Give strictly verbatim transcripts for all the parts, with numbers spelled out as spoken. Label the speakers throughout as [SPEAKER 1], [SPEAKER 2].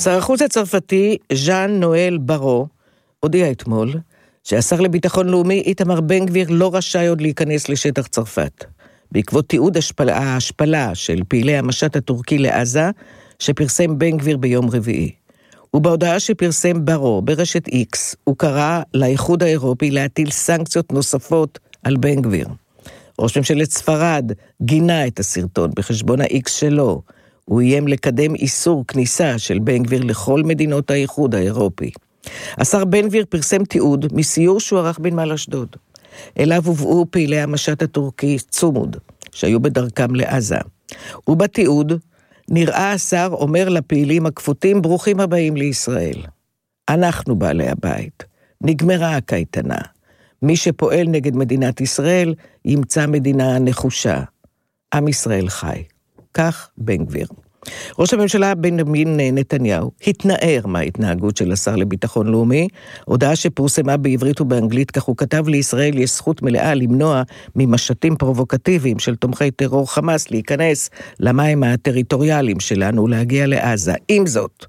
[SPEAKER 1] שר החוץ הצרפתי, ז'אן נואל ברו, הודיע אתמול, שהשר לביטחון לאומי איתמר בן גביר לא רשאי עוד להיכנס לשטח צרפת, בעקבות תיעוד השפלה, ההשפלה של פעילי המשט הטורקי לעזה, שפרסם בן גביר ביום רביעי. ובהודעה שפרסם ברו ברשת איקס, הוא קרא לאיחוד האירופי להטיל סנקציות נוספות על בן גביר. ראש ממשלת ספרד גינה את הסרטון בחשבון ה-X שלו. הוא איים לקדם איסור כניסה של בן גביר לכל מדינות האיחוד האירופי. השר בן גביר פרסם תיעוד מסיור שהוא ערך בנמל אשדוד. אליו הובאו פעילי המשט הטורקי צומוד, שהיו בדרכם לעזה. ובתיעוד נראה השר אומר לפעילים הכפותים, ברוכים הבאים לישראל. אנחנו בעלי הבית. נגמרה הקייטנה. מי שפועל נגד מדינת ישראל ימצא מדינה נחושה. עם ישראל חי. כך בן גביר. ראש הממשלה בנימין נתניהו התנער מההתנהגות של השר לביטחון לאומי, הודעה שפורסמה בעברית ובאנגלית, כך הוא כתב, לישראל יש זכות מלאה למנוע ממשטים פרובוקטיביים של תומכי טרור חמאס להיכנס למים הטריטוריאליים שלנו ולהגיע לעזה. עם זאת,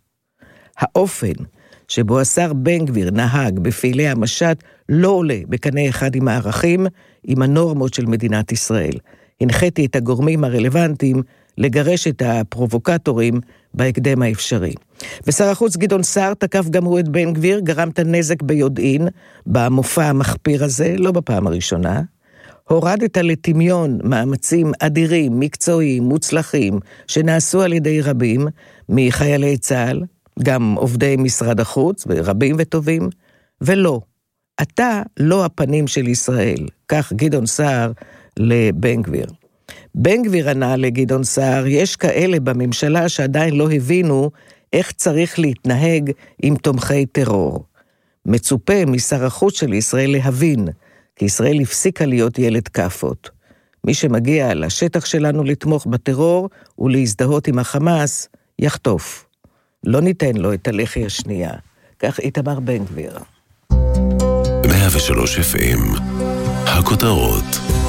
[SPEAKER 1] האופן שבו השר בן גביר נהג בפעילי המשט לא עולה בקנה אחד עם הערכים, עם הנורמות של מדינת ישראל. הנחיתי את הגורמים הרלוונטיים לגרש את הפרובוקטורים בהקדם האפשרי. ושר החוץ גדעון סער תקף גם הוא את בן גביר, גרם את הנזק ביודעין במופע המחפיר הזה, לא בפעם הראשונה. הורדת לטמיון מאמצים אדירים, מקצועיים, מוצלחים, שנעשו על ידי רבים מחיילי צה"ל, גם עובדי משרד החוץ, רבים וטובים, ולא. אתה לא הפנים של ישראל, כך גדעון סער לבן גביר. בן גביר ענה לגדעון סער, יש כאלה בממשלה שעדיין לא הבינו איך צריך להתנהג עם תומכי טרור. מצופה משר החוץ של ישראל להבין, כי ישראל הפסיקה להיות ילד כפות. מי שמגיע לשטח שלנו לתמוך בטרור ולהזדהות עם החמאס, יחטוף. לא ניתן לו את הלחי השנייה. כך איתמר בן גביר.
[SPEAKER 2] מאה ושלוש אף אם, הכותרות.